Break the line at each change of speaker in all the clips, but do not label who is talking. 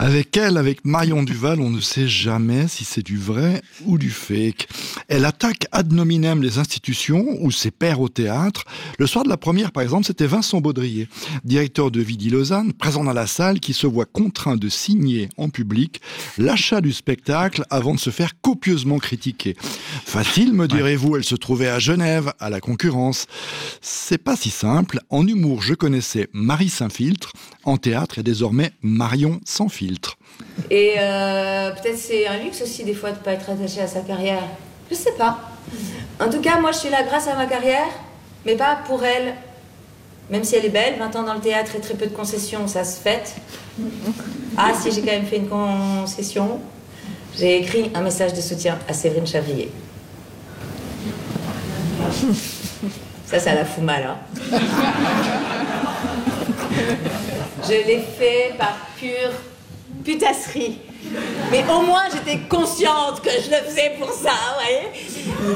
Avec elle, avec Marion Duval, on ne sait jamais si c'est du vrai ou du fake. Elle attaque ad nominem les institutions ou ses pairs au théâtre. Le soir de la première, par exemple, c'était Vincent Baudrier, directeur de Vidi Lausanne, présent dans la salle, qui se voit contraint de signer en public l'achat du spectacle avant de se faire copieusement critiquer. Facile, me direz-vous, elle se trouvait à Genève, à la concurrence. C'est pas si simple. En humour, je connaissais Marie Saint-Filtre. En théâtre, et désormais Marion sans filtre.
Et peut-être c'est un luxe aussi des fois de ne pas être attaché à sa carrière. Je sais pas. En tout cas, moi je suis là grâce à ma carrière, mais pas pour elle. Même si elle est belle, 20 ans dans le théâtre et très peu de concessions, ça se fête. Ah si, j'ai quand même fait une concession. J'ai écrit un message de soutien à Séverine Chavrier. Ça la fout mal, hein. Je l'ai fait par pure putasserie. Mais au moins, j'étais consciente que je le faisais pour ça, vous voyez.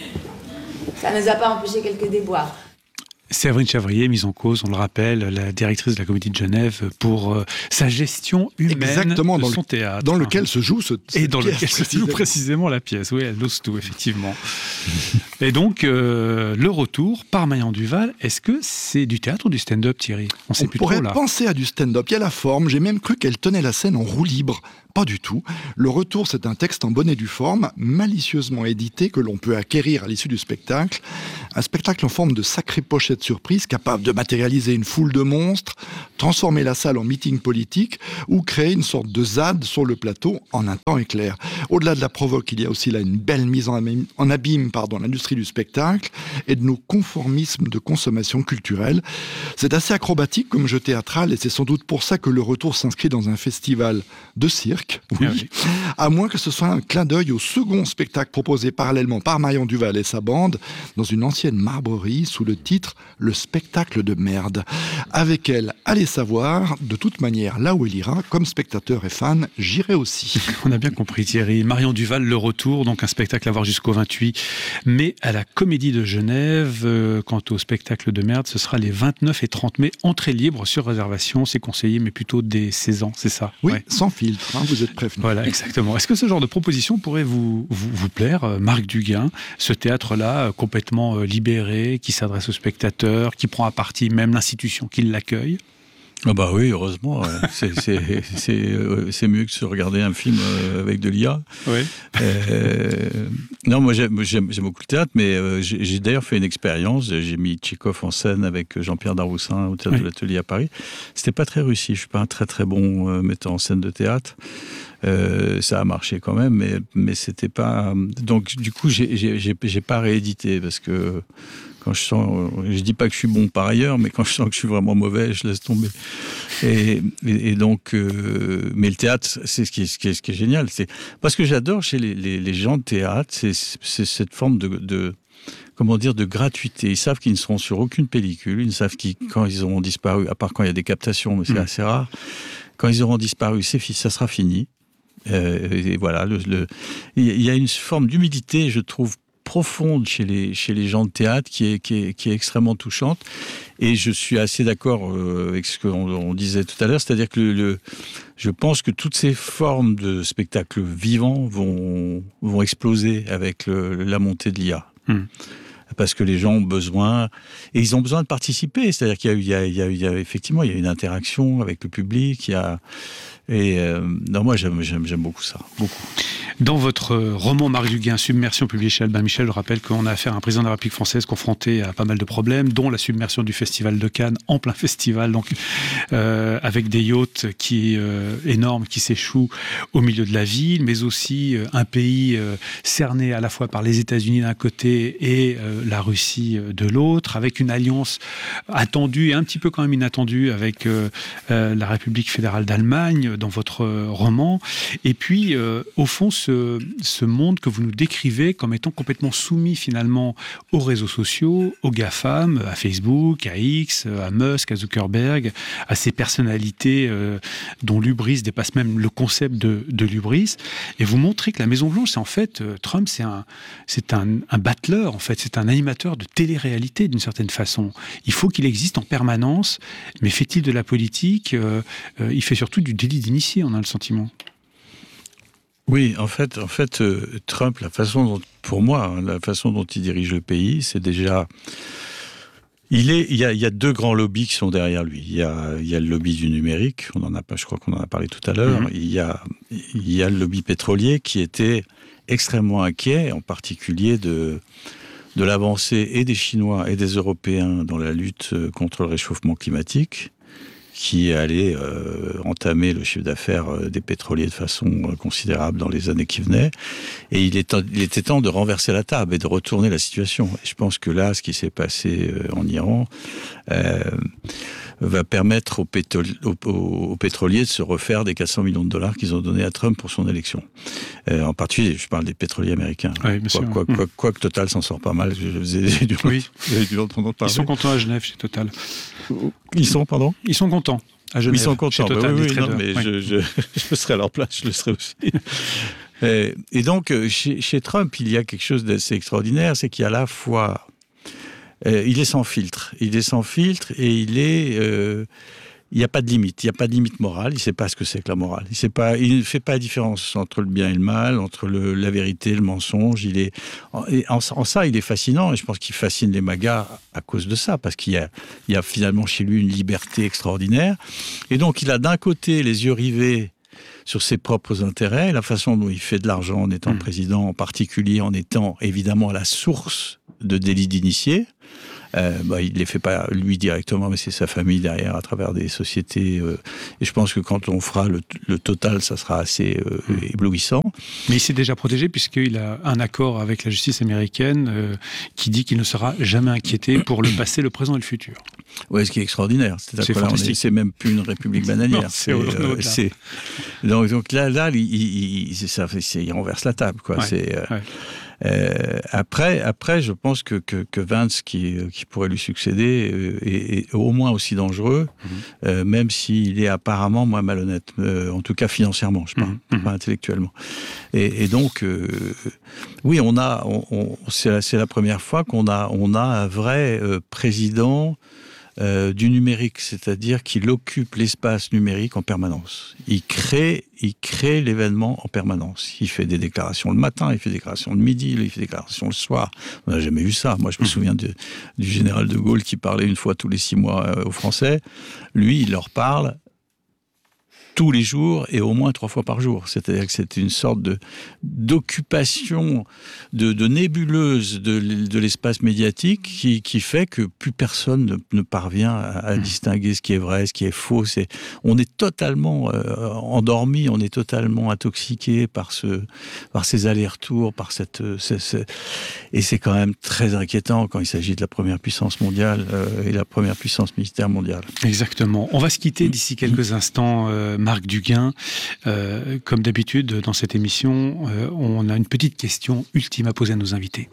Ça ne nous a pas empêché quelques déboires.
Séverine Chavrier, mise en cause, on le rappelle, la directrice de la Comédie de Genève, pour sa gestion humaine
exactement,
de son théâtre.
Dans lequel se joue
et dans lequel se joue précisément la pièce. Oui, elle ose tout, effectivement. Et donc, le retour par Marion Duval, est-ce que c'est du théâtre ou du stand-up, Thierry ? On
pourrait penser à du stand-up. Il y a la forme. J'ai même cru qu'elle tenait la scène en roue libre. Pas du tout. Le retour, c'est un texte en bonne et due forme, malicieusement édité, que l'on peut acquérir à l'issue du spectacle. Un spectacle en forme de sacrée pochette surprise, capable de matérialiser une foule de monstres, transformer la salle en meeting politique, ou créer une sorte de ZAD sur le plateau en un temps éclair. Au-delà de la provoque, il y a aussi là une belle mise en abîme, l'industrie du spectacle et de nos conformismes de consommation culturelle. C'est assez acrobatique comme jeu théâtral, et c'est sans doute pour ça que le retour s'inscrit dans un festival de cirque. Oui. À moins que ce soit un clin d'œil au second spectacle proposé parallèlement par Marion Duval et sa bande dans une ancienne marbrerie sous le titre « Le spectacle de merde ». Avec elle, allez savoir, de toute manière, là où elle ira, comme spectateur et fan, j'irai aussi.
On a bien compris, Thierry. Marion Duval, le retour, donc un spectacle à voir jusqu'au 28 mai à la Comédie de Genève. Quant au spectacle de merde, ce sera les 29 et 30 mai, entrée libre sur réservation. C'est conseillé, mais plutôt dès 16 ans, c'est ça ?
Oui, sans filtre, vous êtes prévenus.
Voilà, exactement. Est-ce que ce genre de proposition pourrait vous plaire, Marc Duguin, ce théâtre-là, complètement libéré, qui s'adresse aux spectateurs, qui prend à partie même l'institution qui l'accueille ?
Ah bah oui, heureusement. C'est mieux que se regarder un film avec de l'IA.
Oui.
Non, moi j'aime beaucoup le théâtre, mais j'ai d'ailleurs fait une expérience. J'ai mis Tchekhov en scène avec Jean-Pierre Daroussin au théâtre de l'Atelier à Paris. C'était pas très réussi. Je suis pas un très très bon metteur en scène de théâtre. Ça a marché quand même, mais c'était pas. Donc du coup, j'ai pas réédité parce que. Quand je sens, je dis pas que je suis bon par ailleurs, mais quand je sens que je suis vraiment mauvais, je laisse tomber. Et donc, mais le théâtre, c'est ce qui est génial. C'est parce que j'adore chez les gens de théâtre, c'est cette forme de gratuité. Ils savent qu'ils ne seront sur aucune pellicule. Ils savent quand ils auront disparu, à part quand il y a des captations, mais c'est assez rare. Quand ils auront disparu, ça sera fini. Et voilà, il y a une forme d'humilité, je trouve, profonde chez les gens de théâtre qui est extrêmement touchante, et je suis assez d'accord avec ce qu'on disait tout à l'heure, c'est-à-dire que je pense que toutes ces formes de spectacles vivants vont exploser avec la montée de l'IA. Parce que les gens ont besoin, et ils ont besoin de participer, c'est-à-dire qu'il y a effectivement il y a une interaction avec le public, non, moi j'aime beaucoup ça, beaucoup.
Dans votre roman Marc Duguin, Submersion, publié chez Albin Michel, je rappelle qu'on a affaire à un président de la République française confronté à pas mal de problèmes, dont la submersion du Festival de Cannes, en plein festival, donc avec des yachts énormes qui s'échouent au milieu de la ville, mais aussi un pays cerné à la fois par les États-Unis d'un côté et la Russie de l'autre, avec une alliance attendue et un petit peu quand même inattendue avec la République fédérale d'Allemagne dans votre roman. Et puis, au fond, ce monde que vous nous décrivez comme étant complètement soumis finalement aux réseaux sociaux, aux GAFAM, à Facebook, à X, à Musk, à Zuckerberg, à ces personnalités dont l'hubris dépasse même le concept de l'hubris. Et vous montrez que la Maison-Blanche, c'est en fait, Trump, c'est un battleur, en fait, c'est un animateur de télé-réalité d'une certaine façon. Il faut qu'il existe en permanence, mais fait-il de la politique ? Il fait surtout du délit d'initié, on a le sentiment.
Oui, en fait, Trump, pour moi, la façon dont il dirige le pays, c'est déjà... Il y a deux grands lobbies qui sont derrière lui. Il y a le lobby du numérique, je crois qu'on en a parlé tout à l'heure. Mm-hmm. Il y a le lobby pétrolier qui était extrêmement inquiet, en particulier de l'avancée et des Chinois et des Européens dans la lutte contre le réchauffement climatique, qui allait entamer le chiffre d'affaires des pétroliers de façon considérable dans les années qui venaient. Et il était temps de renverser la table et de retourner la situation. Et je pense que là, ce qui s'est passé en Iran va permettre aux pétroliers de se refaire des 400 millions de dollars qu'ils ont donnés à Trump pour son élection. En particulier, je parle des pétroliers américains.
Oui,
quoi que Total s'en sort pas mal. J'ai dû entendre parler.
Ils sont contents à Genève chez Total.
Ils sont
contents à Genève.
Ils sont contents.
Total,
je serais à leur place, je le serais aussi. Et donc, chez Trump, il y a quelque chose d'assez extraordinaire, c'est qu'il y a à la fois... il est sans filtre. Et il n'y a pas de limite. Il n'y a pas de limite morale. Il ne sait pas ce que c'est que la morale. Il ne fait pas la différence entre le bien et le mal, entre la vérité, le mensonge. En ça, il est fascinant. Et je pense qu'il fascine les magas à cause de ça, parce qu'il y a finalement chez lui une liberté extraordinaire. Et donc, il a d'un côté les yeux rivés sur ses propres intérêts, la façon dont il fait de l'argent en étant président, en particulier en étant évidemment à la source de délits d'initiés. Il ne les fait pas lui directement, mais c'est sa famille derrière à travers des sociétés. Et je pense que quand on fera le total, ça sera assez éblouissant.
Mais il s'est déjà protégé puisqu'il a un accord avec la justice américaine qui dit qu'il ne sera jamais inquiété pour le passé, le présent et le futur.
Oui, ce qui est extraordinaire. C'est même plus une république bananière. Non, donc là, il renverse la table, quoi. Ouais. Après, je pense que Vance, qui pourrait lui succéder, est au moins aussi dangereux, même s'il est apparemment moins malhonnête, en tout cas financièrement, je parle, pas intellectuellement. Et donc, oui, c'est la première fois qu'on a un vrai président du numérique, c'est-à-dire qu'il occupe l'espace numérique en permanence. Il crée l'événement en permanence. Il fait des déclarations le matin, il fait des déclarations le midi, il fait des déclarations le soir. On n'a jamais vu ça. Moi, je me souviens du général de Gaulle qui parlait une fois tous les 6 mois aux Français. Lui, il leur parle tous les jours et au moins 3 fois par jour. C'est-à-dire que c'est une sorte d'occupation, de nébuleuse de l'espace médiatique qui fait que plus personne ne parvient à distinguer ce qui est vrai, ce qui est faux. On est totalement endormi, on est totalement intoxiqué par ces allers-retours, et c'est quand même très inquiétant quand il s'agit de la première puissance mondiale et la première puissance militaire mondiale.
Exactement. On va se quitter d'ici quelques instants, Marc Duguin. Comme d'habitude, dans cette émission, on a une petite question ultime à poser à nos invités.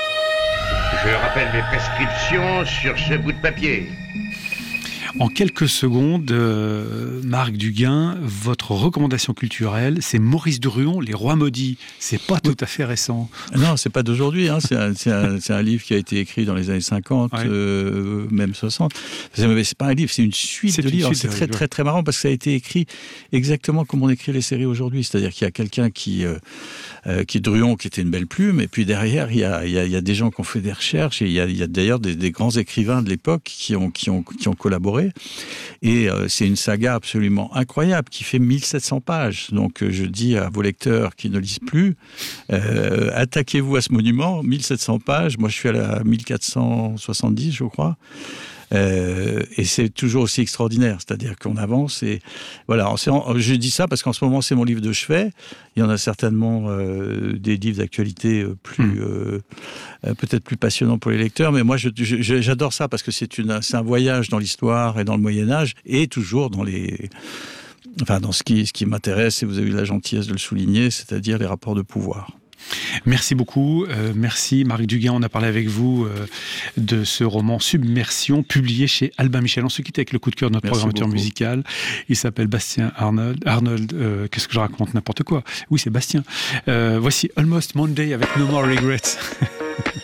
Je rappelle mes prescriptions sur ce bout de papier.
En quelques secondes, Marc Duguin, votre recommandation culturelle, c'est Maurice Druon, Les Rois maudits. C'est pas tout à fait récent.
Non, c'est pas d'aujourd'hui. C'est un livre qui a été écrit dans les années 50, même 60. C'est pas un livre, c'est une suite de livres. C'est très, très, très marrant parce que ça a été écrit exactement comme on écrit les séries aujourd'hui. C'est-à-dire qu'il y a quelqu'un qui est Druon, qui était une belle plume, et puis derrière, il y a des gens qui ont fait des recherches, et il y a d'ailleurs des grands écrivains de l'époque qui ont collaboré. Et c'est une saga absolument incroyable qui fait 1700 pages. Donc je dis à vos lecteurs qui ne lisent plus, attaquez-vous à ce monument, 1700 pages. Moi je suis à la 1470, je crois. Et c'est toujours aussi extraordinaire, c'est-à-dire qu'on avance et voilà. Je dis ça parce qu'en ce moment c'est mon livre de chevet. Il y en a certainement des livres d'actualité peut-être plus passionnants pour les lecteurs, mais moi j'adore ça parce que c'est un voyage dans l'histoire et dans le Moyen-Âge et toujours dans ce qui m'intéresse, et vous avez eu la gentillesse de le souligner, c'est-à-dire les rapports de pouvoir.
Merci beaucoup. Merci Marc Duguin. On a parlé avec vous de ce roman Submersion, publié chez Albin Michel. On se quitte avec le coup de cœur de notre programmateur musical. Il s'appelle Bastien Arnold. Qu'est-ce que je raconte? N'importe quoi. Oui, c'est Bastien. Voici Almost Monday avec No More Regrets.